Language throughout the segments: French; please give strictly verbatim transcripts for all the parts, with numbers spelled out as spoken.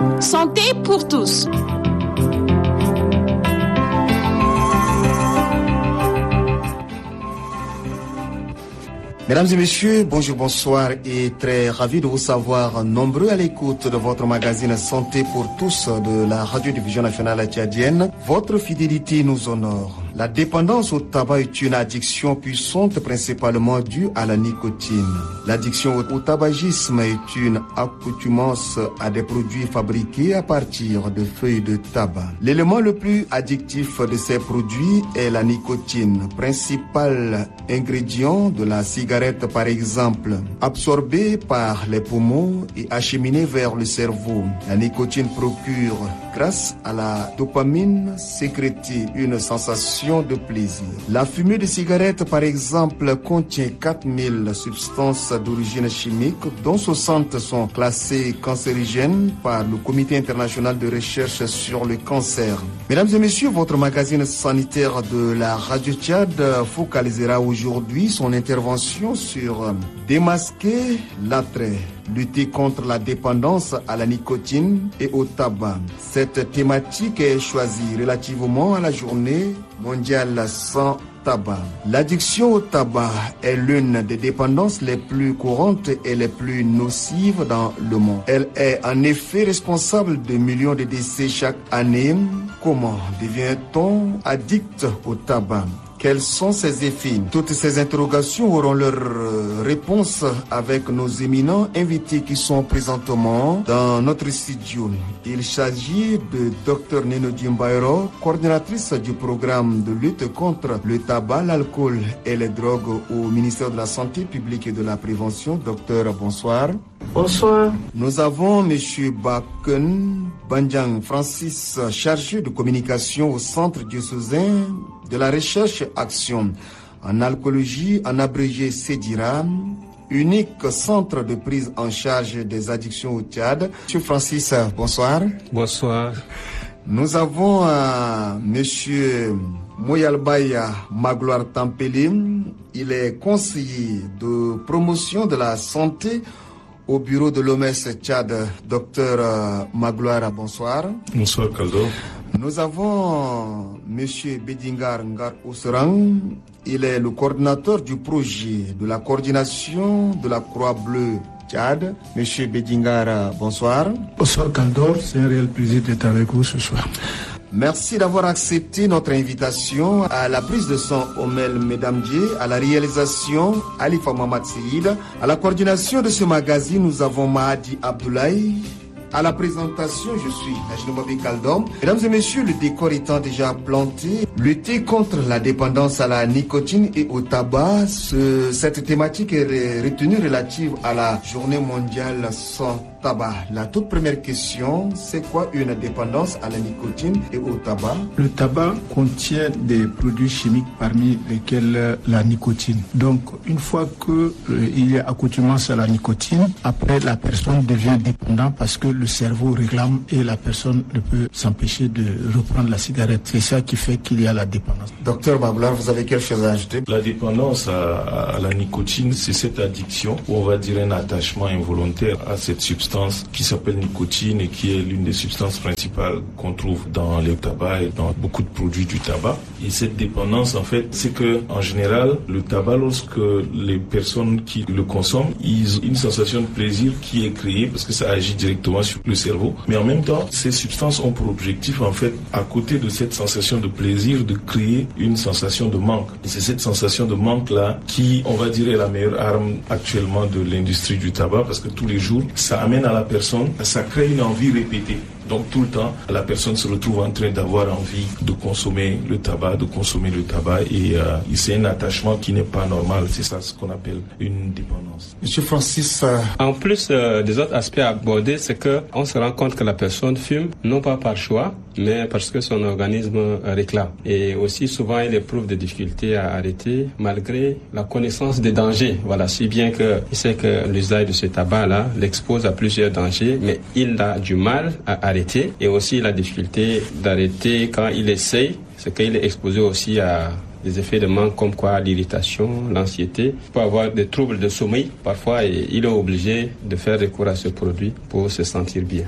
Santé pour tous. Mesdames et messieurs, bonjour, bonsoir et très ravi de vous savoir nombreux à l'écoute de votre magazine Santé pour tous de la radiodiffusion nationale tchadienne. Votre fidélité nous honore. La dépendance au tabac est une addiction puissante principalement due à la nicotine. L'addiction au tabagisme est une accoutumance à des produits fabriqués à partir de feuilles de tabac. L'élément le plus addictif de ces produits est la nicotine, principal ingrédient de la cigarette par exemple, absorbée par les poumons et acheminée vers le cerveau. La nicotine procure, grâce à la dopamine sécrétée, une sensation de plaisir. La fumée de cigarette, par exemple, contient quatre mille substances d'origine chimique, dont soixante sont classées cancérigènes par le Comité international de recherche sur le cancer. Mesdames et messieurs, votre magazine sanitaire de la Radio Tchad focalisera aujourd'hui son intervention sur démasquer l'attrait, lutter contre la dépendance à la nicotine et au tabac. Cette thématique est choisie relativement à la journée mondiale sans tabac. L'addiction au tabac est l'une des dépendances les plus courantes et les plus nocives dans le monde. Elle est en effet responsable de millions de décès chaque année. Comment devient-on addict au tabac ? Quels sont ses effets? Toutes ces interrogations auront leur réponse avec nos éminents invités qui sont présentement dans notre studio. Il s'agit de Dr Nenodine Bayro, coordinatrice du programme de lutte contre le tabac, l'alcool et les drogues au ministère de la Santé publique et de la Prévention. Docteur, bonsoir. Bonsoir. Nous avons M. Baken Banjang Francis, chargé de communication au Centre diocésain de la recherche action en alcoolologie, en abrégé CEDIRA, unique centre de prise en charge des addictions au Tchad. Monsieur Francis, bonsoir. Bonsoir. Nous avons euh, Monsieur Moyalbaya Magloire Tampeli. Il est conseiller de promotion de la santé au bureau de l'O M S Tchad. Docteur euh, Magloire, bonsoir. Bonsoir, Caldo. Nous avons M. Bedingar Ngar Ousserang. Il est le coordinateur du projet de la coordination de la Croix-Bleue Tchad. M. Bedingar, bonsoir. Bonsoir, Kaldor. C'est un réel plaisir d'être avec vous ce soir. Merci d'avoir accepté notre invitation. À la prise de son, Omel Medamdié, à la réalisation, Alifa Mamad Seïd. À la coordination de ce magazine, nous avons Mahadi Abdoulaye. À la présentation, je suis Najnobabi Kaldom. Mesdames et messieurs, le décor étant déjà planté, lutter contre la dépendance à la nicotine et au tabac, ce, cette thématique est retenue relative à la journée mondiale sans tabac. La toute première question, c'est quoi une dépendance à la nicotine et au tabac? Le tabac contient des produits chimiques parmi lesquels la nicotine. Donc, une fois que euh, il y a accoutumance à la nicotine, après la personne devient dépendante parce que le cerveau réclame et la personne ne peut s'empêcher de reprendre la cigarette. C'est ça qui fait qu'il y a la dépendance. Docteur Bablar, vous avez quelque chose à ajouter? La dépendance à, à la nicotine, c'est cette addiction, ou on va dire un attachement involontaire à cette substance qui s'appelle nicotine et qui est l'une des substances principales qu'on trouve dans le tabac et dans beaucoup de produits du tabac. Et cette dépendance, en fait, c'est que en général, le tabac, lorsque les personnes qui le consomment, ils ont une sensation de plaisir qui est créée parce que ça agit directement sur le cerveau. Mais en même temps, ces substances ont pour objectif, en fait, à côté de cette sensation de plaisir, de créer une sensation de manque. Et c'est cette sensation de manque-là qui, on va dire, est la meilleure arme actuellement de l'industrie du tabac parce que tous les jours, ça amène à la personne, ça crée une envie répétée. Donc tout le temps, la personne se retrouve en train d'avoir envie de consommer le tabac, de consommer le tabac et euh, c'est un attachement qui n'est pas normal. C'est ça ce qu'on appelle une dépendance. Monsieur Francis. Euh... En plus euh, des autres aspects abordés, c'est que on se rend compte que la personne fume non pas par choix, mais parce que son organisme réclame. Et aussi souvent il éprouve des difficultés à arrêter malgré la connaissance des dangers. Voilà, si bien que il sait que l'usage de ce tabac-là l'expose à plusieurs dangers, mais il a du mal à arrêter. Et aussi la difficulté d'arrêter quand il essaye, c'est qu'il est exposé aussi à des effets de manque comme quoi l'irritation, l'anxiété. Il peut avoir des troubles de sommeil parfois et il est obligé de faire recours à ce produit pour se sentir bien.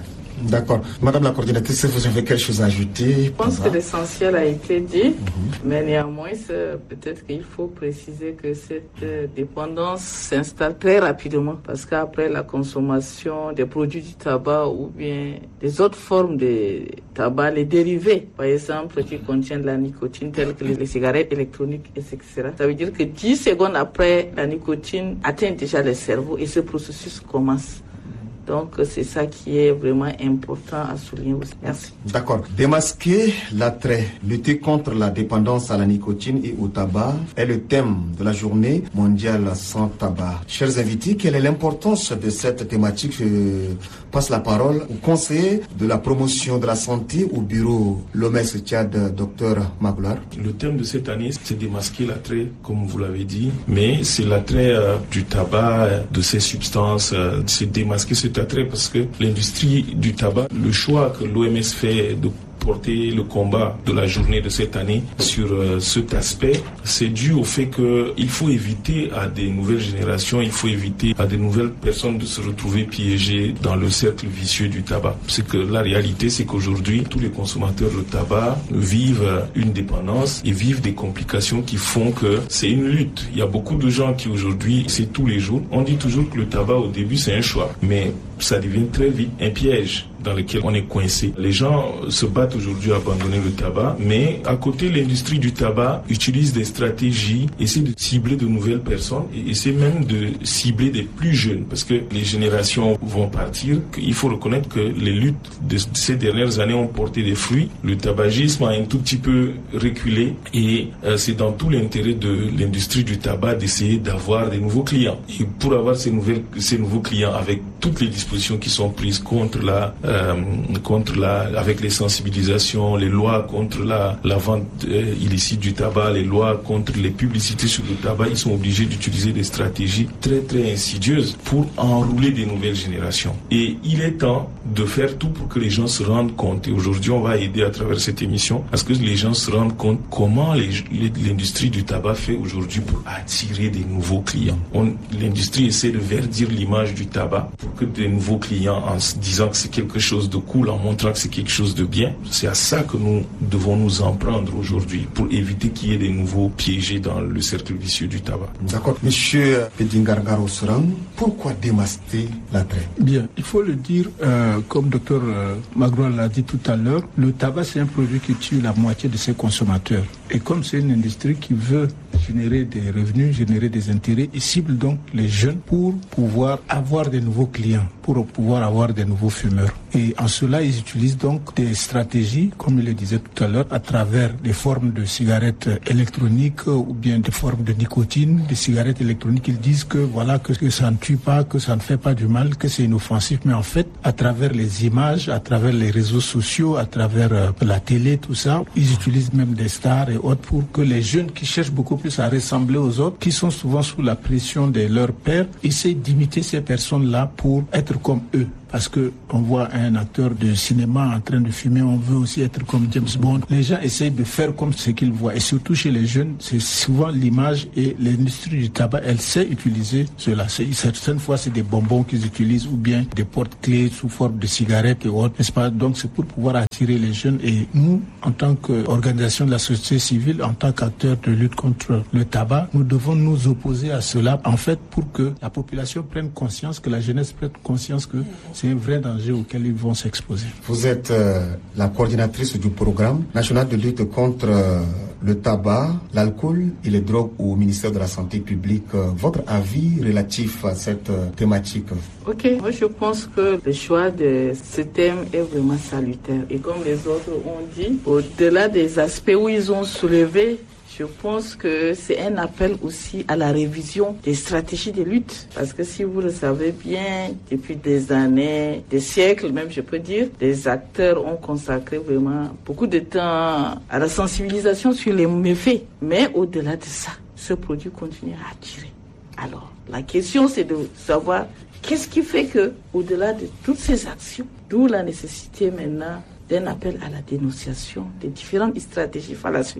D'accord. Madame la coordinatrice, vous avez quelque chose à ajouter? Je pense que l'essentiel a été dit, mm-hmm. mais néanmoins, peut-être qu'il faut préciser que cette dépendance s'installe très rapidement parce qu'après la consommation des produits du tabac ou bien des autres formes de tabac, les dérivés, par exemple, qui contiennent de la nicotine, tels que les cigarettes électroniques, et cetera. Ça veut dire que dix secondes après, la nicotine atteint déjà le cerveau et ce processus commence. Donc, c'est ça qui est vraiment important à souligner aussi. Merci. D'accord. Démasquer l'attrait, lutter contre la dépendance à la nicotine et au tabac est le thème de la journée mondiale sans tabac. Chers invités, quelle est l'importance de cette thématique? Je passe la parole au conseiller de la promotion de la santé au bureau l'O M S Tchad, docteur Magloire. Le thème de cette année, c'est démasquer l'attrait, comme vous l'avez dit, mais c'est l'attrait euh, du tabac, de ces substances, euh, c'est démasquer ce attrait parce que l'industrie du tabac, le choix que l'O M S fait de porter le combat de la journée de cette année sur euh, cet aspect, c'est dû au fait qu'il faut éviter à des nouvelles générations, il faut éviter à des nouvelles personnes de se retrouver piégées dans le cercle vicieux du tabac. C'est que la réalité, c'est qu'aujourd'hui, tous les consommateurs de tabac vivent une dépendance et vivent des complications qui font que c'est une lutte. Il y a beaucoup de gens qui aujourd'hui, c'est tous les jours. On dit toujours que le tabac au début, c'est un choix, mais ça devient très vite un piège dans lequel on est coincé. Les gens se battent aujourd'hui à abandonner le tabac, mais à côté, l'industrie du tabac utilise des stratégies, essaie de cibler de nouvelles personnes et essaie même de cibler des plus jeunes parce que les générations vont partir. Il faut reconnaître que les luttes de ces dernières années ont porté des fruits. Le tabagisme a un tout petit peu reculé et euh, c'est dans tout l'intérêt de l'industrie du tabac d'essayer d'avoir des nouveaux clients. Et pour avoir ces, nouvelles, ces nouveaux clients avec toutes les dispositions qui sont prises contre la euh, contre la avec les sensibilisations, les lois contre la la vente euh, illicite du tabac, les lois contre les publicités sur le tabac, ils sont obligés d'utiliser des stratégies très très insidieuses pour enrouler des nouvelles générations. Et il est temps de faire tout pour que les gens se rendent compte. Et aujourd'hui, on va aider à travers cette émission à ce que les gens se rendent compte comment les, les, l'industrie du tabac fait aujourd'hui pour attirer des nouveaux clients. On, l'industrie essaie de verdir l'image du tabac pour que des nouveaux clients, en se disant que c'est quelque chose de cool, en montrant que c'est quelque chose de bien, c'est à ça que nous devons nous en prendre aujourd'hui pour éviter qu'il y ait des nouveaux piégés dans le cercle vicieux du tabac. D'accord. Monsieur Pedingargaro Sourang, pourquoi démasquer l'attrait? Bien, il faut le dire, euh, comme docteur euh, Magloire l'a dit tout à l'heure, le tabac c'est un produit qui tue la moitié de ses consommateurs. Et comme c'est une industrie qui veut générer des revenus, générer des intérêts, il cible donc les jeunes pour pouvoir avoir des nouveaux clients, pour pouvoir avoir des nouveaux fumeurs. Et en cela, ils utilisent donc des stratégies, comme il le disait tout à l'heure, à travers des formes de cigarettes électroniques ou bien des formes de nicotine, des cigarettes électroniques. Ils disent que voilà, que, que ça ne tue pas, que ça ne fait pas du mal, que c'est inoffensif. Mais en fait, à travers les images, à travers les réseaux sociaux, à travers euh, la télé, tout ça, ils utilisent même des stars et autres pour que les jeunes qui cherchent beaucoup plus à ressembler aux autres, qui sont souvent sous la pression de leurs pères, essayent d'imiter ces personnes-là pour être comme eux. Parce que on voit un acteur de cinéma en train de fumer, on veut aussi être comme James Bond. Les gens essayent de faire comme ce qu'ils voient. Et surtout chez les jeunes, c'est souvent l'image et l'industrie du tabac, elle sait utiliser cela. C'est, certaines fois, c'est des bonbons qu'ils utilisent ou bien des porte-clés sous forme de cigarettes et autres, n'est-ce pas? Donc c'est pour pouvoir attirer les jeunes. Et nous, en tant qu'organisation de la société civile, en tant qu'acteurs de lutte contre le tabac, nous devons nous opposer à cela, en fait, pour que la population prenne conscience, que la jeunesse prenne conscience que c'est un vrai danger auquel ils vont s'exposer. Vous êtes euh, la coordinatrice du programme national de lutte contre euh, le tabac, l'alcool et les drogues au ministère de la Santé publique. Euh, votre avis relatif à cette euh, thématique? Ok, moi je pense que le choix de ce thème est vraiment salutaire. Et comme les autres ont dit, au-delà des aspects où ils ont soulevé, je pense que c'est un appel aussi à la révision des stratégies de lutte. Parce que si vous le savez bien, depuis des années, des siècles même je peux dire, les acteurs ont consacré vraiment beaucoup de temps à la sensibilisation sur les méfaits. Mais au-delà de ça, ce produit continue à attirer. Alors, la question c'est de savoir qu'est-ce qui fait que, au-delà de toutes ces actions, d'où la nécessité maintenant d'un appel à la dénonciation des différentes stratégies fallacieuses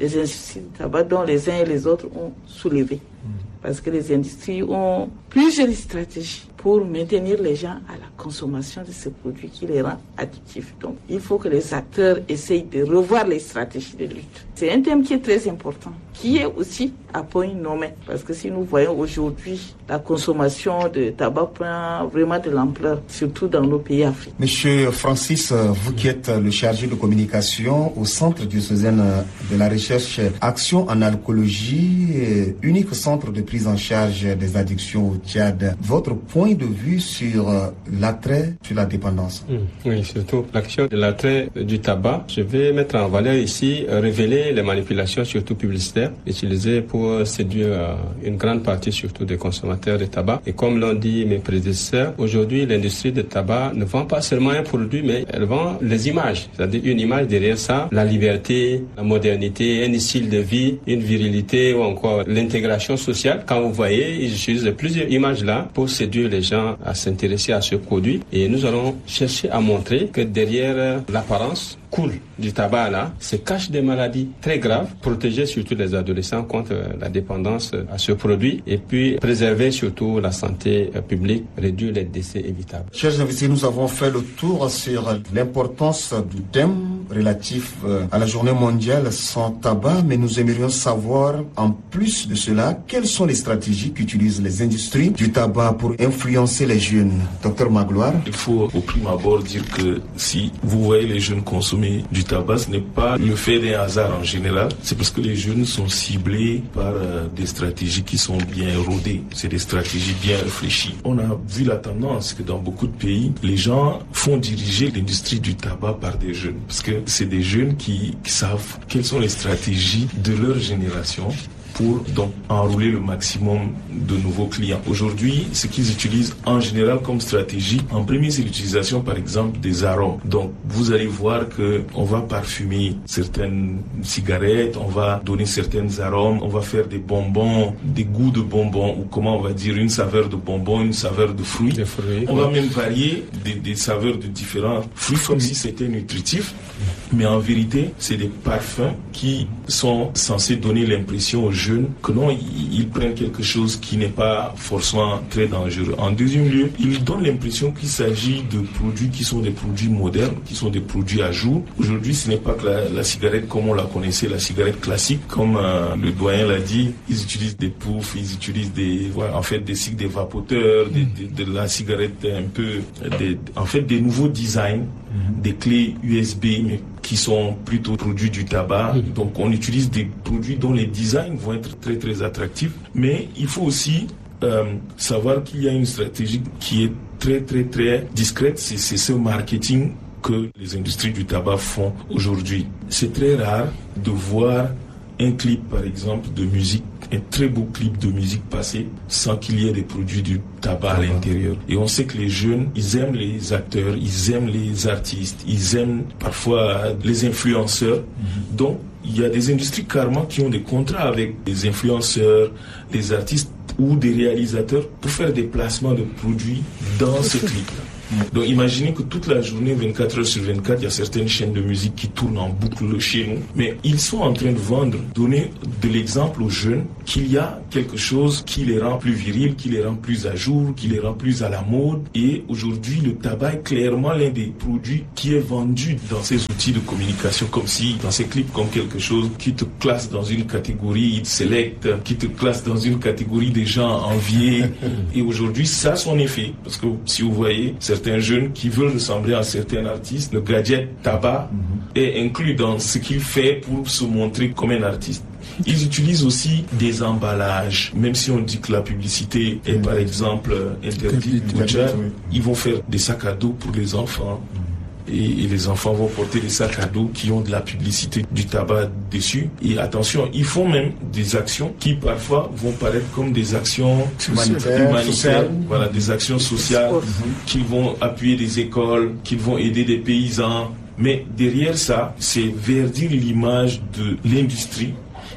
des industries du tabac dont les uns et les autres ont soulevé. Parce que les industries ont plusieurs stratégies pour maintenir les gens à la consommation de ces produits qui les rendent addictifs. Donc, il faut que les acteurs essayent de revoir les stratégies de lutte. C'est un thème qui est très important, qui est aussi à point nommé. Parce que si nous voyons aujourd'hui, la consommation de tabac prend vraiment de l'ampleur, surtout dans nos pays africains. Monsieur Francis, vous qui êtes le chargé de communication au Centre diocésain de la recherche Action en alcoolologie, unique centre de prise en charge des addictions au Tchad, votre point de vue sur l'attrait sur la dépendance? Mmh. Oui, surtout l'action de l'attrait du tabac. Je vais mettre en valeur ici, révéler les manipulations, surtout publicitaires, utilisées pour séduire une grande partie, surtout des consommateurs de tabac. Et comme l'ont dit mes prédécesseurs, aujourd'hui, l'industrie du tabac ne vend pas seulement un produit, mais elle vend les images. C'est-à-dire une image derrière ça, la liberté, la modernité, un style de vie, une virilité ou encore l'intégration sociale. Quand vous voyez, ils utilisent plusieurs images là pour séduire les gens à s'intéresser à ce produit. Et nous allons chercher à montrer que derrière l'apparence cool du tabac là, se cachent des maladies très graves, protéger surtout les adolescents contre la dépendance à ce produit et puis préserver surtout la santé publique, réduire les décès évitables. Chers invités, nous avons fait le tour sur l'importance du thème relatif à la journée mondiale sans tabac, mais nous aimerions savoir en plus de cela, quelles sont les stratégies qu'utilisent les industries du tabac pour influencer les jeunes. Docteur Magloire. Il faut au prime abord dire que si vous voyez les jeunes consommer du tabac, ce n'est pas le fait d'un hasard en général, c'est parce que les jeunes sont ciblés par euh, des stratégies qui sont bien rodées, c'est des stratégies bien réfléchies. On a vu la tendance que dans beaucoup de pays, les gens font diriger l'industrie du tabac par des jeunes, parce que c'est des jeunes qui, qui savent quelles sont les stratégies de leur génération pour donc enrôler le maximum de nouveaux clients. Aujourd'hui, ce qu'ils utilisent en général comme stratégie, en premier, c'est l'utilisation par exemple des arômes. Donc vous allez voir que on va parfumer certaines cigarettes, on va donner certains arômes, on va faire des bonbons, des goûts de bonbons, ou comment on va dire, une saveur de bonbons, une saveur de fruits. Des fruits. On va même varier des, des saveurs de différents fruits comme si c'était nutritif, mais en vérité, c'est des parfums qui sont censés donner l'impression aux jeunes que non, ils, ils prennent quelque chose qui n'est pas forcément très dangereux. En deuxième lieu, ils donnent l'impression qu'il s'agit de produits qui sont des produits modernes, qui sont des produits à jour. Aujourd'hui, ce n'est pas que la, la cigarette comme on la connaissait, la cigarette classique, comme euh, le doyen l'a dit, ils utilisent des poufs, ils utilisent des, voilà, en fait, des cycles des vapoteurs, des, des, de la cigarette un peu, des, en fait, des nouveaux designs, des clés U S B, mais qui sont plutôt produits du tabac. Donc on utilise des produits dont les designs vont être très très attractifs. Mais il faut aussi euh, savoir qu'il y a une stratégie qui est très très très discrète. C'est, c'est ce marketing que les industries du tabac font aujourd'hui. C'est très rare de voir un clip par exemple de musique, un très beau clip de musique passé sans qu'il y ait des produits du tabac à l'intérieur. Et on sait que les jeunes, ils aiment les acteurs, ils aiment les artistes, ils aiment parfois les influenceurs. Mm-hmm. Donc, il y a des industries carrément qui ont des contrats avec des influenceurs, des artistes ou des réalisateurs pour faire des placements de produits dans ce clip-là. Donc imaginez que toute la journée, vingt-quatre heures sur vingt-quatre, il y a certaines chaînes de musique qui tournent en boucle chez nous. Mais ils sont en train de vendre, donner de l'exemple aux jeunes qu'il y a quelque chose qui les rend plus virils, qui les rend plus à jour, qui les rend plus à la mode. Et aujourd'hui, le tabac est clairement l'un des produits qui est vendu dans ces outils de communication, comme si, dans ces clips, comme quelque chose qui te classe dans une catégorie select, qui te classe dans une catégorie des gens enviés. Et aujourd'hui, ça a son effet. Parce que si vous voyez, certains jeunes qui veulent ressembler à certains artistes, le gadget tabac mm-hmm. est inclus dans ce qu'il fait pour se montrer comme un artiste. Ils utilisent aussi des emballages, même si on dit que la publicité est par exemple interdite au Tchad, ils vont faire des sacs à dos pour les enfants. Et, et les enfants vont porter des sacs à dos qui ont de la publicité du tabac dessus. Et attention, ils font même des actions qui parfois vont paraître comme des actions humanitaires, humanitaires voilà, des actions sociales, mm-hmm. qu'ils vont appuyer des écoles, qu'ils vont aider des paysans. Mais derrière ça, c'est verdir l'image de l'industrie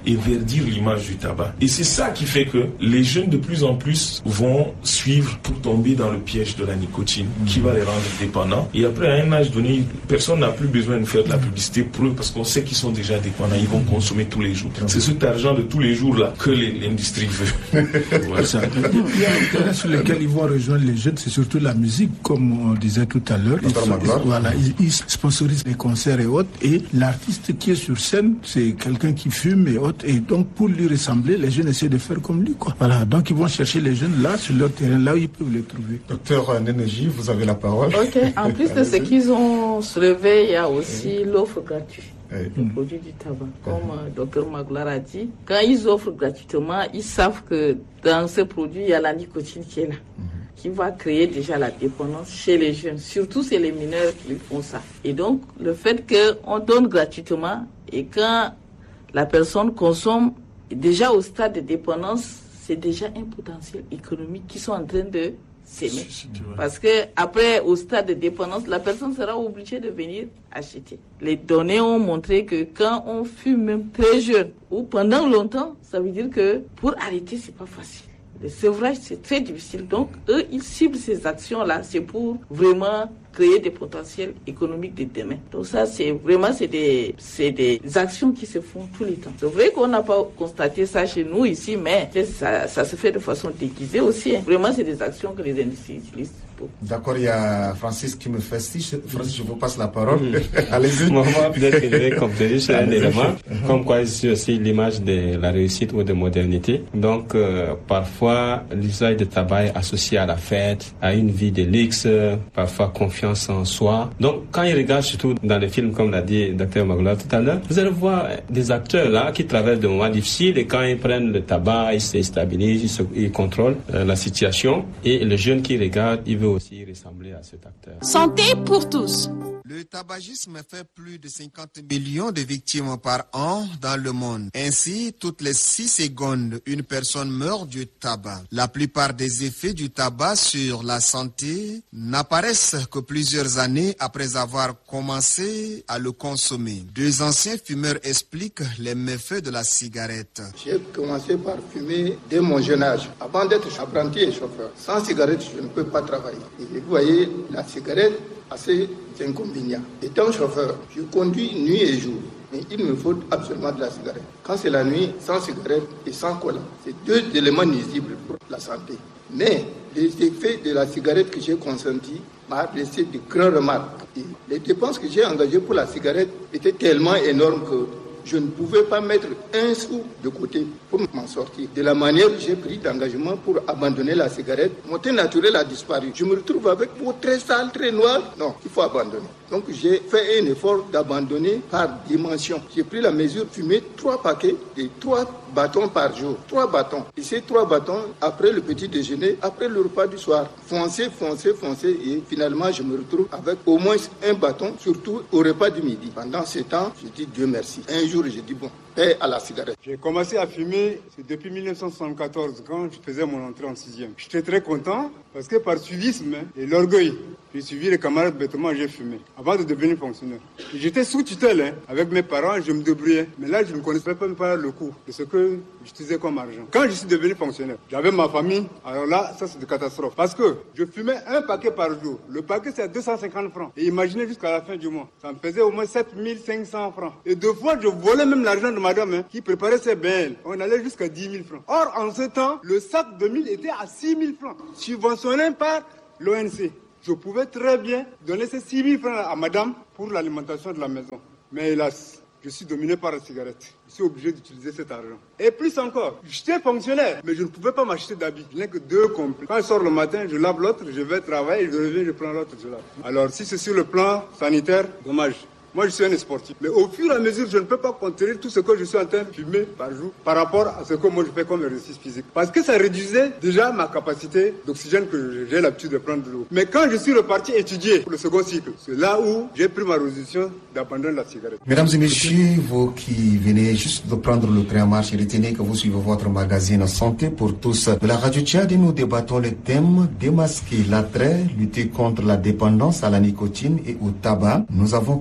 et verdir l'image du tabac. Et c'est ça qui fait que les jeunes de plus en plus vont suivre pour tomber dans le piège de la nicotine qui va les rendre dépendants. Et après, à un âge donné, personne n'a plus besoin de faire de la publicité pour eux parce qu'on sait qu'ils sont déjà dépendants. Ils vont consommer tous les jours. C'est cet argent de tous les jours là que l'industrie veut. Voilà. Ça. Il y a un terrain sur lequel ils vont rejoindre les jeunes, c'est surtout la musique, comme on disait tout à l'heure. Ils, voilà, ils, ils sponsorisent les concerts et autres. Et l'artiste qui est sur scène, c'est quelqu'un qui fume et autres. Et donc, pour lui ressembler, les jeunes essaient de faire comme lui, quoi. Voilà. Donc, ils vont chercher les jeunes là, sur leur terrain, là où ils peuvent les trouver. Docteur Nénéji, vous avez la parole. Ok. En plus de ce qu'ils ont soulevé, il y a aussi l'offre gratuite. Oui. Le produit du tabac. Comme euh, docteur Magloire a dit, quand ils offrent gratuitement, ils savent que dans ce produit, il y a la nicotine qui est là, mm-hmm. qui va créer déjà la dépendance chez les jeunes. Surtout, c'est les mineurs qui font ça. Et donc, le fait qu'on donne gratuitement et quand la personne consomme, déjà au stade de dépendance, c'est déjà un potentiel économique qui sont en train de s'aimer. Parce que après, au stade de dépendance, la personne sera obligée de venir acheter. Les données ont montré que quand on fume même très jeune ou pendant longtemps, ça veut dire que pour arrêter, c'est pas facile. Le sevrage, c'est très difficile. Donc, eux, ils ciblent ces actions-là. C'est pour vraiment créer des potentiels économiques de demain. Donc ça, c'est vraiment, c'est des, c'est des actions qui se font tous les temps. C'est vrai qu'on n'a pas constaté ça chez nous ici, mais ça, ça se fait de façon déguisée aussi. Hein. Vraiment, c'est des actions que les industries utilisent. D'accord, il y a Francis qui me fait si. Francis, je vous passe la parole. Mmh. Allez-y. Moi, peut-être que je vais compléter sur un élément, comme quoi c'est aussi l'image de la réussite ou de modernité. Donc, euh, parfois, l'usage de tabac est associé à la fête, à une vie de luxe, parfois confiance en soi. Donc, quand ils regardent, surtout dans les films, comme l'a dit docteur Magloire tout à l'heure, vous allez voir des acteurs là qui traversent des moments difficiles et quand ils prennent le tabac, ils se stabilisent, ils, se, ils contrôlent euh, la situation. Et le jeune qui regarde, il veut aussi ressembler à cet acteur. Santé pour tous. Le tabagisme fait plus de cinquante millions de victimes par an dans le monde. Ainsi, toutes les six secondes, une personne meurt du tabac. La plupart des effets du tabac sur la santé n'apparaissent que plusieurs années après avoir commencé à le consommer. Deux anciens fumeurs expliquent les méfaits de la cigarette. J'ai commencé par fumer dès mon jeune âge. Avant d'être apprenti et chauffeur, sans cigarette, je ne peux pas travailler. Et vous voyez, la cigarette, assez inconvénients. Étant chauffeur, je conduis nuit et jour. Mais il me faut absolument de la cigarette. Quand c'est la nuit, sans cigarette et sans collant, c'est deux éléments nuisibles pour la santé. Mais les effets de la cigarette que j'ai consentis m'ont laissé de grandes remarques. Et les dépenses que j'ai engagées pour la cigarette étaient tellement énormes que je ne pouvais pas mettre un sou de côté pour m'en sortir. De la manière que j'ai pris d'engagement pour abandonner la cigarette, mon teint naturel a disparu. Je me retrouve avec peau très sale, très noire. Non, il faut abandonner. Donc j'ai fait un effort d'abandonner par dimension. J'ai pris la mesure de fumer trois paquets de trois bâtons par jour. Trois bâtons. Et ces trois bâtons, après le petit déjeuner, après le repas du soir. Foncer, foncer, foncer. Et finalement, je me retrouve avec au moins un bâton, surtout au repas du midi. Pendant ce temps, je dis Dieu merci. Un jour, j'ai dit bon, paix à la cigarette. J'ai commencé à fumer depuis mille neuf cent soixante-quatorze, quand je faisais mon entrée en sixième. J'étais très content parce que par suivisme et l'orgueil, j'ai suivi les camarades bêtement, j'ai fumé avant de devenir fonctionnaire. Et j'étais sous tutelle, hein. Avec mes parents, je me débrouillais. Mais là, je ne connaissais même pas le coût de ce que j'utilisais comme argent. Quand je suis devenu fonctionnaire, j'avais ma famille. Alors là, ça c'est une catastrophe. Parce que je fumais un paquet par jour. Le paquet c'est à deux cent cinquante francs. Et imaginez jusqu'à la fin du mois. Ça me faisait au moins sept mille cinq cents francs. Et deux fois, je volais même l'argent de madame hein, qui préparait ses bains. On allait jusqu'à dix mille francs. Or, en ce temps, le sac de mille était à six mille francs. Subventionné par l'O N C. Je pouvais très bien donner ces six mille francs à madame pour l'alimentation de la maison. Mais hélas, je suis dominé par la cigarette. Je suis obligé d'utiliser cet argent. Et plus encore, j'étais fonctionnaire, mais je ne pouvais pas m'acheter d'habits. Je n'ai que deux complets. Quand je sors le matin, je lave l'autre, je vais travailler, je reviens, je prends l'autre, je lave. Alors si c'est sur le plan sanitaire, dommage. Moi, je suis un sportif. Mais au fur et à mesure, je ne peux pas contenir tout ce que je suis en train de fumer par jour par rapport à ce que moi je fais comme exercice physique. Parce que ça réduisait déjà ma capacité d'oxygène que j'ai l'habitude de prendre de l'eau. Mais quand je suis reparti étudier pour le second cycle, c'est là où j'ai pris ma résolution d'abandonner la cigarette. Mesdames et messieurs, vous qui venez juste de prendre le train en marche, retenez que vous suivez votre magazine Santé pour tous de la radio Tchad et nous débattons le thème démasquer l'attrait, lutter contre la dépendance à la nicotine et au tabac. Nous avons quatre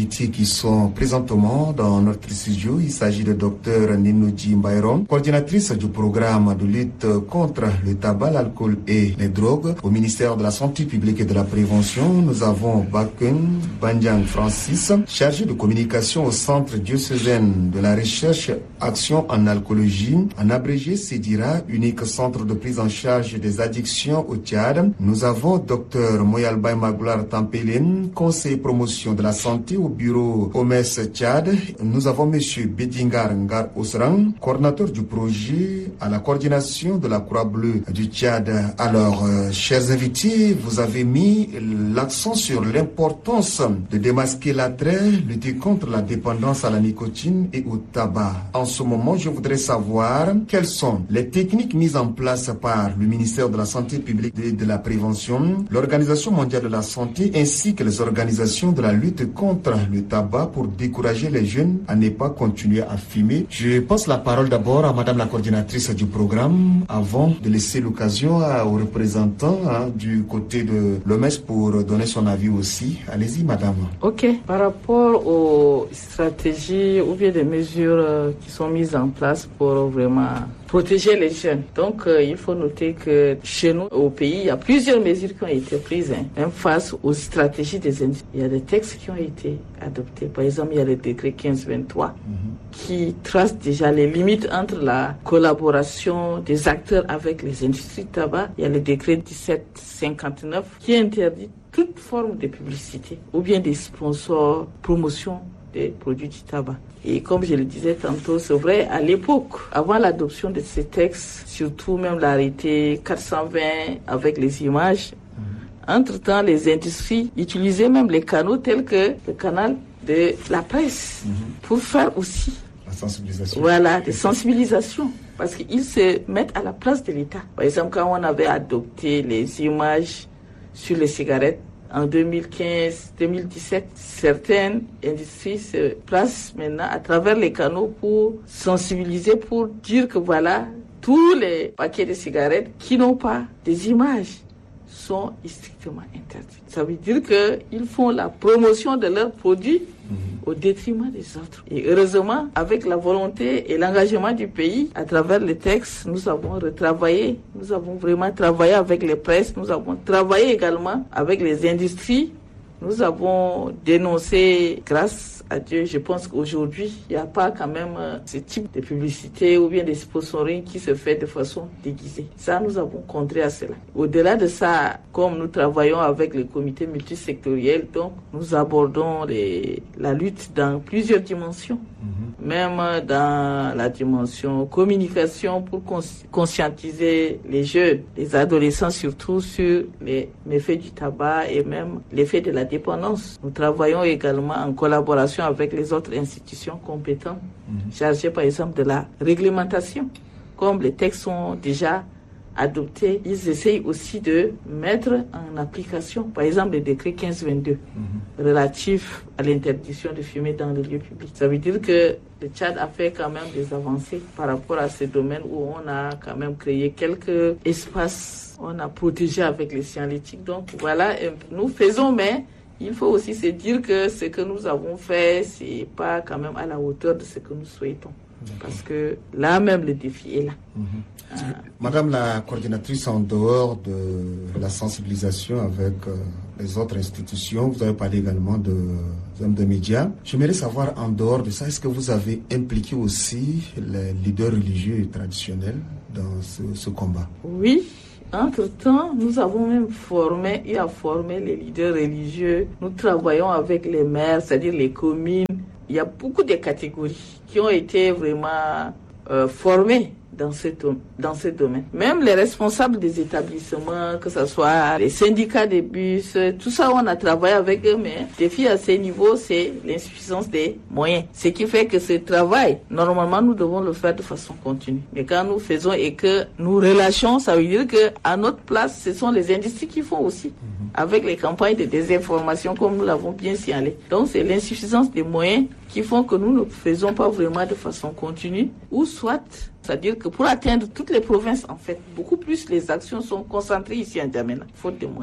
invités qui sont présentement dans notre studio. Il s'agit de Dr Ninoudji Mbayrom, coordinatrice du programme de lutte contre le tabac, l'alcool et les drogues au ministère de la Santé publique et de la Prévention. Nous avons Bakun Bandiang Francis, chargé de communication au Centre diocésain de la recherche action en alcoolologie, en abrégé CEDIRA, unique centre de prise en charge des addictions au Tchad. Nous avons Dr Moyalbay Magoular Tampelin, conseiller promotion de la santé au bureau O M S Tchad. Nous avons Monsieur Bedingar Ngar Osrang, coordinateur du projet à la coordination de la Croix-Bleue du Tchad. Alors, euh, chers invités, vous avez mis l'accent sur l'importance de démasquer l'attrait, lutter contre la dépendance à la nicotine et au tabac. En ce moment, je voudrais savoir quelles sont les techniques mises en place par le ministère de la Santé publique et de la Prévention, l'Organisation mondiale de la santé ainsi que les organisations de la lutte contre le tabac pour décourager les jeunes à ne pas continuer à fumer. Je passe la parole d'abord à Madame la coordinatrice du programme avant de laisser l'occasion aux représentants hein, du côté de l'O M S pour donner son avis aussi. Allez-y, Madame. Ok. Par rapport aux stratégies ou bien des mesures qui sont mises en place pour vraiment protéger les jeunes. Donc, euh, il faut noter que chez nous, au pays, il y a plusieurs mesures qui ont été prises, hein, même face aux stratégies des industries. Il y a des textes qui ont été adoptés. Par exemple, il y a le décret quinze vingt-trois mm-hmm. qui trace déjà les limites entre la collaboration des acteurs avec les industries de tabac. Il y a le décret dix-sept cinquante-neuf qui interdit toute forme de publicité ou bien des sponsors, promotion des produits du tabac. Et comme je le disais tantôt, c'est vrai, à l'époque, avant l'adoption de ces textes, surtout même l'arrêté quatre cent vingt avec les images, mmh. entre-temps, les industries utilisaient même les canaux tels que le canal de la presse mmh. pour faire aussi la sensibilisation. Voilà, des sensibilisations. Parce qu'ils se mettent à la place de l'État. Par exemple, quand on avait adopté les images sur les cigarettes, en deux mille quinze deux mille dix-sept, certaines industries se placent maintenant à travers les canaux pour sensibiliser, pour dire que voilà, tous les paquets de cigarettes qui n'ont pas des images sont strictement interdits. Ça veut dire qu'ils font la promotion de leurs produits mmh. au détriment des autres. Et heureusement, avec la volonté et l'engagement du pays, à travers les textes, nous avons retravaillé, nous avons vraiment travaillé avec les presses, nous avons travaillé également avec les industries, nous avons dénoncé, grâce à Dieu, je pense qu'aujourd'hui, il n'y a pas quand même euh, ce type de publicité ou bien de sponsoring qui se fait de façon déguisée. Ça, nous avons contré à cela. Au-delà de ça, comme nous travaillons avec le comité multisectoriel, donc nous abordons les, la lutte dans plusieurs dimensions. Mm-hmm. Même dans la dimension communication pour cons- conscientiser les jeunes, les adolescents surtout sur les méfaits du tabac et même l'effet de la dépendance. Nous travaillons également en collaboration avec les autres institutions compétentes, mmh. chargées par exemple de la réglementation. Comme les textes sont déjà adoptés, ils essayent aussi de mettre en application, par exemple, le décret quinze vingt-deux mmh. relatif à l'interdiction de fumer dans les lieux publics. Ça veut dire que le Tchad a fait quand même des avancées par rapport à ce domaine où on a quand même créé quelques espaces, on a protégé avec les scientifiques. Donc voilà, nous faisons, mais il faut aussi se dire que ce que nous avons fait, c'est pas quand même à la hauteur de ce que nous souhaitons. Parce que là même, le défi est là. Mmh. Euh, Madame la coordinatrice, en dehors de la sensibilisation avec euh, les autres institutions, vous avez parlé également de, de médias. J'aimerais savoir, en dehors de ça, est-ce que vous avez impliqué aussi les leaders religieux et traditionnels dans ce, ce combat? Oui. Entre-temps, nous avons même formé et à former les leaders religieux. Nous travaillons avec les maires, c'est-à-dire les communes. Il y a beaucoup de catégories qui ont été vraiment euh, formées dans ce, dans ce domaine. Même les responsables des établissements, que ce soit les syndicats des bus, tout ça, on a travaillé avec eux, mais le défi à ce niveau, c'est l'insuffisance des moyens. Ce qui fait que ce travail, normalement, nous devons le faire de façon continue. Mais quand nous faisons et que nous relâchons, ça veut dire qu'à notre place, ce sont les industries qui font aussi, mmh. avec les campagnes de désinformation, comme nous l'avons bien signalé. Donc, c'est l'insuffisance des moyens qui font que nous ne faisons pas vraiment de façon continue, ou soit, c'est-à-dire que pour atteindre toutes les provinces, en fait, beaucoup plus les actions sont concentrées ici à N'Djamena, faute de moyens.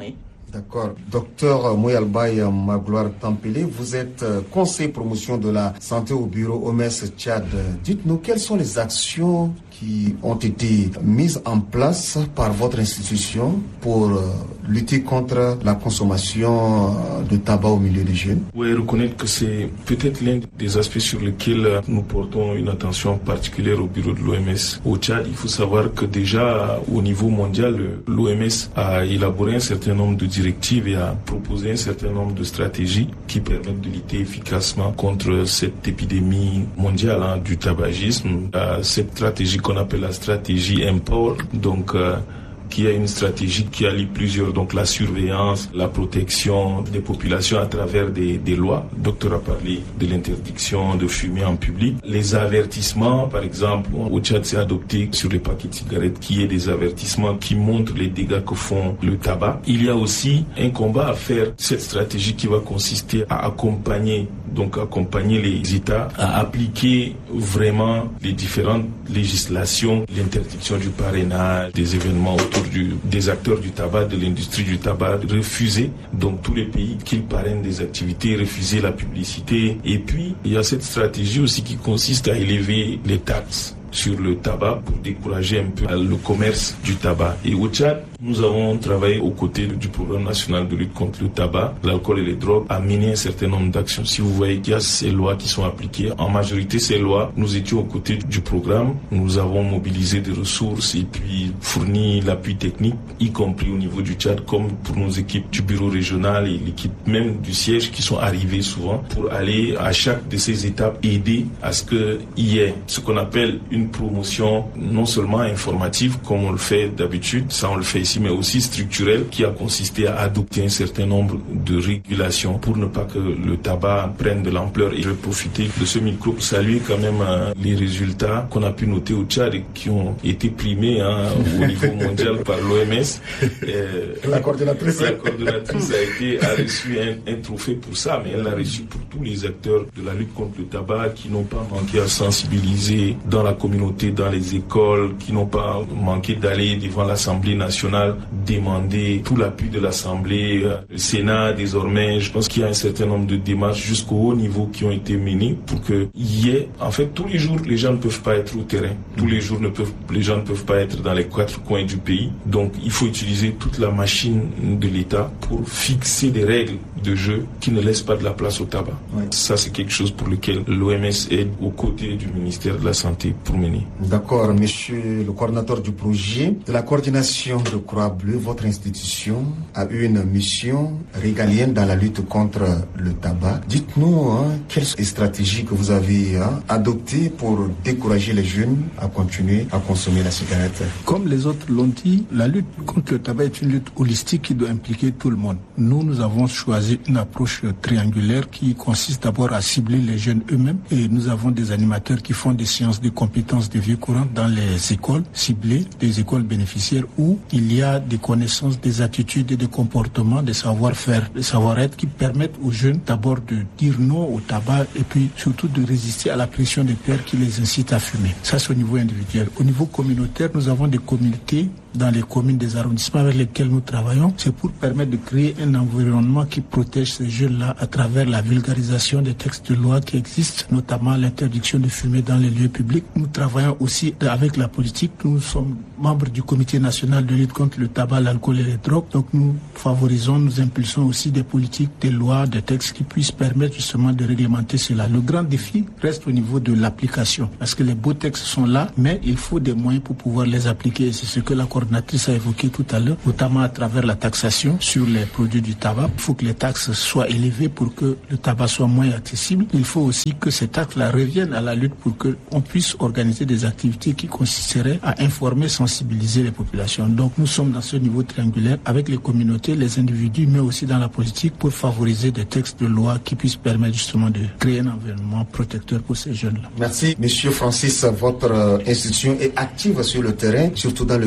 D'accord. Docteur Mouyalbaye Magloire Tampele, vous êtes conseiller promotion de la santé au bureau O M S Tchad. Dites-nous quelles sont les actions qui ont été mises en place par votre institution pour lutter contre la consommation de tabac au milieu des jeunes. Oui, reconnaître que c'est peut-être l'un des aspects sur lesquels nous portons une attention particulière au bureau de l'O M S. Au Tchad, il faut savoir que déjà au niveau mondial, l'O M S a élaboré un certain nombre de directives et a proposé un certain nombre de stratégies qui permettent de lutter efficacement contre cette épidémie mondiale hein, du tabagisme. Euh, cette stratégie qu'on appelle la stratégie Empower, donc euh, qui a une stratégie qui allie plusieurs, donc la surveillance, la protection des populations à travers des, des lois. Le docteur a parlé de l'interdiction de fumer en public. Les avertissements, par exemple, au Tchad, c'est adopté sur les paquets de cigarettes qu'il y ait des avertissements qui montrent les dégâts que font le tabac. Il y a aussi un combat à faire, cette stratégie qui va consister à accompagner, donc accompagner les États à appliquer vraiment les différentes législations, l'interdiction du parrainage, des événements autour Du, des acteurs du tabac, de l'industrie du tabac, refuser donc tous les pays qui parrainent des activités, refuser la publicité. Et puis, il y a cette stratégie aussi qui consiste à élever les taxes sur le tabac pour décourager un peu le commerce du tabac. Et au Tchad, nous avons travaillé aux côtés du programme national de lutte contre le tabac, l'alcool et les drogues, à mener un certain nombre d'actions. Si vous voyez qu'il y a ces lois qui sont appliquées, en majorité ces lois, nous étions aux côtés du programme, nous avons mobilisé des ressources et puis fourni l'appui technique, y compris au niveau du Tchad, comme pour nos équipes du bureau régional et l'équipe même du siège qui sont arrivées souvent pour aller à chaque de ces étapes aider à ce qu'il y ait ce qu'on appelle une une promotion non seulement informative comme on le fait d'habitude, ça on le fait ici, mais aussi structurelle qui a consisté à adopter un certain nombre de régulations pour ne pas que le tabac prenne de l'ampleur. Et je vais profiter de ce micro pour saluer quand même hein, les résultats qu'on a pu noter au Tchad et qui ont été primés hein, au niveau mondial par l'O M S. Euh, la coordonnatrice, la coordonnatrice a, été, a reçu un, un trophée pour ça, mais elle l'a reçu pour tous les acteurs de la lutte contre le tabac qui n'ont pas manqué à sensibiliser dans la communauté, dans les écoles, qui n'ont pas manqué d'aller devant l'Assemblée nationale demander tout l'appui de l'Assemblée, le Sénat désormais. Je pense qu'il y a un certain nombre de démarches jusqu'au haut niveau qui ont été menées pour qu'il y ait, en fait, tous les jours, les gens ne peuvent pas être au terrain. Tous les jours, ne peuvent, les gens ne peuvent pas être dans les quatre coins du pays. Donc, il faut utiliser toute la machine de l'État pour fixer des règles de jeu qui ne laissent pas de la place au tabac. Ouais. Ça, c'est quelque chose pour lequel l'O M S est aux côtés du ministère de la Santé pour mener. D'accord, monsieur le coordinateur du projet de la coordination de Croix-Bleue, votre institution a eu une mission régalienne dans la lutte contre le tabac. Dites-nous hein, quelles sont les stratégies que vous avez hein, adoptées pour décourager les jeunes à continuer à consommer la cigarette. Comme les autres l'ont dit, la lutte contre le tabac est une lutte holistique qui doit impliquer tout le monde. Nous, nous avons choisi une approche triangulaire qui consiste d'abord à cibler les jeunes eux-mêmes et nous avons des animateurs qui font des séances de compétences de vie courante dans les écoles ciblées, des écoles bénéficiaires où il y a des connaissances, des attitudes et des comportements, des savoir-faire, des savoir-être qui permettent aux jeunes d'abord de dire non au tabac et puis surtout de résister à la pression des pairs qui les incitent à fumer. Ça, c'est au niveau individuel. Au niveau communautaire, nous avons des communautés dans les communes des arrondissements avec lesquels nous travaillons. C'est pour permettre de créer un environnement qui protège ces jeunes-là à travers la vulgarisation des textes de loi qui existent, notamment l'interdiction de fumer dans les lieux publics. Nous travaillons aussi avec la politique. Nous sommes membres du comité national de lutte contre le tabac, l'alcool et les drogues. Donc nous favorisons, nous impulsons aussi des politiques, des lois, des textes qui puissent permettre justement de réglementer cela. Le grand défi reste au niveau de l'application parce que les beaux textes sont là, mais il faut des moyens pour pouvoir les appliquer. Et c'est ce que la coordinatrice a évoqué tout à l'heure, notamment à travers la taxation sur les produits du tabac. Il faut que les taxes soient élevées pour que le tabac soit moins accessible. Il faut aussi que ces taxes-là reviennent à la lutte pour qu'on puisse organiser des activités qui consisteraient à informer, sensibiliser les populations. Donc nous sommes dans ce niveau triangulaire avec les communautés, les individus, mais aussi dans la politique pour favoriser des textes de loi qui puissent permettre justement de créer un environnement protecteur pour ces jeunes-là. Merci. Monsieur Francis, votre institution est active sur le terrain, surtout dans le cadre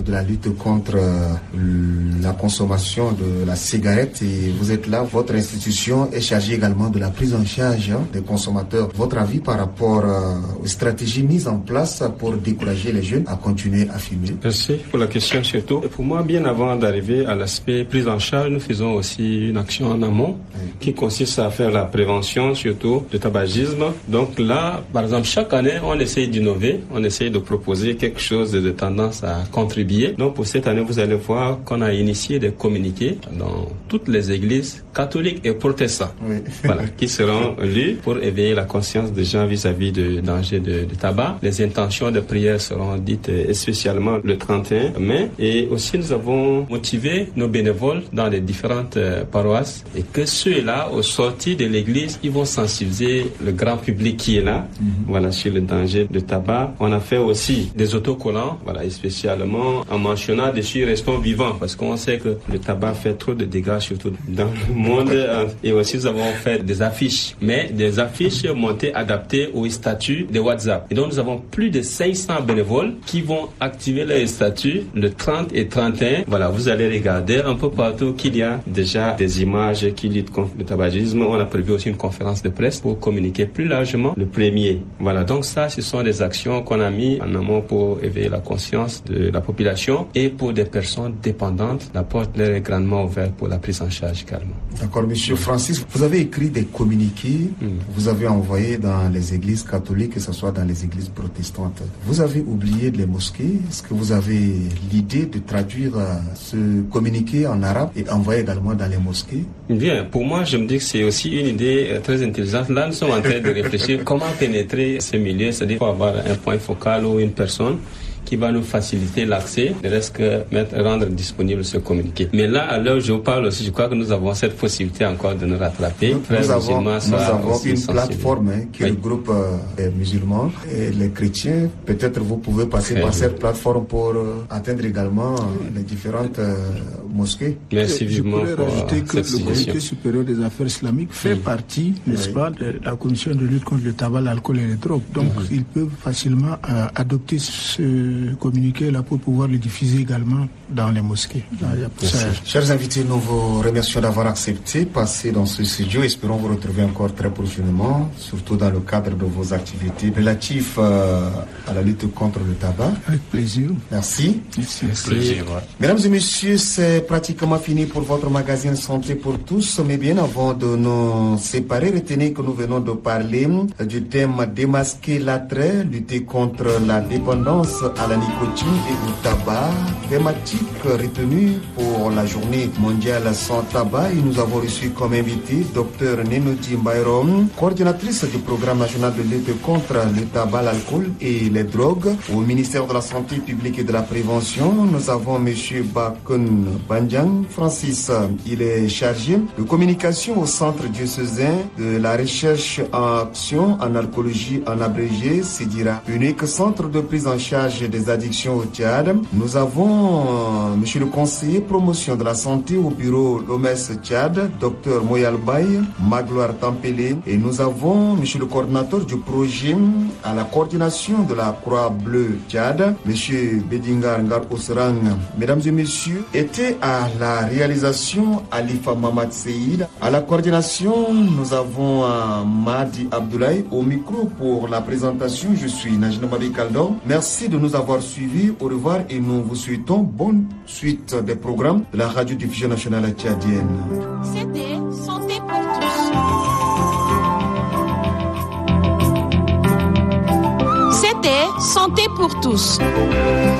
de la lutte contre euh, la consommation de la cigarette et vous êtes là, votre institution est chargée également de la prise en charge hein, des consommateurs. Votre avis par rapport euh, aux stratégies mises en place pour décourager les jeunes à continuer à fumer? Merci pour la question surtout. Et pour moi, bien avant d'arriver à l'aspect prise en charge, nous faisons aussi une action en amont oui. qui consiste à faire la prévention surtout du tabagisme. Donc là, par exemple, chaque année, on essaye d'innover, on essaye de proposer quelque chose de tendance à contribuer. Donc pour cette année, vous allez voir qu'on a initié des communiqués dans toutes les églises catholiques et protestantes oui. voilà, qui seront lus pour éveiller la conscience des gens vis-à-vis du danger de, de tabac. Les intentions de prière seront dites spécialement le trente et un mai. Et aussi, nous avons motivé nos bénévoles dans les différentes euh, paroisses et que ceux-là, au sortir de l'église, ils vont sensibiliser le grand public qui est là, mm-hmm. voilà, sur le danger de tabac. On a fait aussi des autocollants, voilà, et spécialement en mentionnant dessus restons vivants, parce qu'on sait que le tabac fait trop de dégâts, surtout dans le monde. Et aussi, nous avons fait des affiches, mais des affiches montées, adaptées aux statuts de WhatsApp. Et donc, nous avons plus de cinq cents bénévoles qui vont activer les statuts le trente et trente et un. Voilà, vous allez regarder un peu partout qu'il y a déjà des images qui luttent contre le tabagisme. On a prévu aussi une conférence de presse pour communiquer plus largement le premier. Voilà, donc ça, ce sont des actions qu'on a mis en amont pour éveiller la conscience de la population et pour des personnes dépendantes. La porte leur est grandement ouverte pour la prise en charge également. D'accord, Monsieur Francis, vous avez écrit des communiqués, mm. vous avez envoyé dans les églises catholiques, que ce soit dans les églises protestantes. Vous avez oublié les mosquées. Est-ce que vous avez l'idée de traduire euh, ce communiqué en arabe et envoyer également dans les mosquées? Bien, pour moi, je me dis que c'est aussi une idée euh, très intelligente. Là, nous sommes en train de réfléchir comment pénétrer ces milieux, c'est-à-dire pour avoir un point focal ou une personne qui va nous faciliter l'accès, ne reste que mettre, rendre disponible ce communiqué. Mais là, à l'heure où je vous parle aussi, je crois que nous avons cette possibilité encore de nous rattraper. Donc, nous avons, nous avons une sensible. plateforme hein, qui oui. regroupe euh, les musulmans et les chrétiens. Peut-être vous pouvez passer Très par bien. cette plateforme pour euh, atteindre également euh, les différentes euh, mosquées. Merci vivement pour pour rajouter que cette le Comité supérieur des affaires islamiques fait oui. partie, n'est-ce oui. pas, de la commission de lutte contre le tabac, l'alcool et les drogues. Donc, oui. ils peuvent facilement euh, adopter ce communiquer là pour pouvoir le diffuser également dans les mosquées. Dans Chers invités, nous vous remercions d'avoir accepté passer dans ce studio. Espérons vous retrouver encore très prochainement, surtout dans le cadre de vos activités relatives euh, à la lutte contre le tabac. Avec plaisir. Merci. Merci. Merci. Plaisir, ouais. Mesdames et messieurs, c'est pratiquement fini pour votre magazine Santé pour tous. Mais bien avant de nous séparer, retenez que nous venons de parler du thème démasquer l'attrait, lutter contre la dépendance à la nicotine et au tabac, thématique retenue pour la journée mondiale sans tabac. Et nous avons reçu comme invité Dr Nenodi Mbayrom, coordinatrice du programme national de lutte contre le tabac, l'alcool et les drogues au ministère de la Santé publique et de la Prévention. Nous avons M. Bakun Bandian Francis, il est chargé de communication au centre diocésain de la recherche en action en alcoolologie en abrégé, c'est-à-dire unique centre de prise en charge des addictions au Tchad. Nous avons euh, monsieur le conseiller promotion de la santé au bureau l'O M S Tchad, Dr Moyal Baye, Magloire Tampélé, et nous avons monsieur le coordinateur du projet à la coordination de la Croix-Bleue Tchad, monsieur Bedingar Ngar Osrang. Mesdames et messieurs, était à la réalisation Alifa Mamad Seïd, à la coordination nous avons euh, Mahdi Abdoulaye, au micro pour la présentation je suis Najina Mabi Kaldon. Merci de nous avoir suivis, au revoir et nous vous souhaitons bonne suite des programmes de la radio-diffusion nationale tchadienne. C'était Santé pour tous. C'était Santé pour tous.